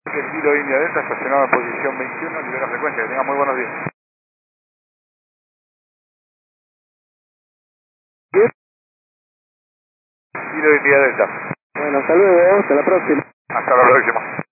El Kilo India Delta estacionado en posición 21, libera frecuencia. Que tenga muy buenos días. ¿Qué? Kilo India Delta. Bueno, hasta luego, hasta la próxima. Hasta la próxima.